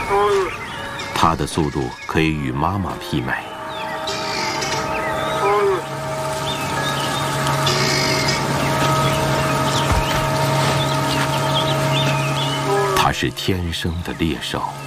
它的速度可以与妈妈媲美。它是天生的猎手。